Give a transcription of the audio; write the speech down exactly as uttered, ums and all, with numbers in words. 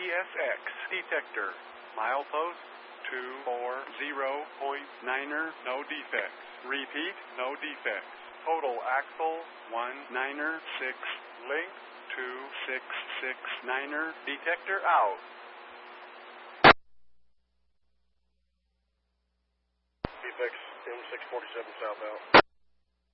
S X detector. Milepost two four zero point niner, no defects. Repeat, no defects. Total axle one niner six. Length two six six niner. Detector out. Defects M six forty-seven southbound.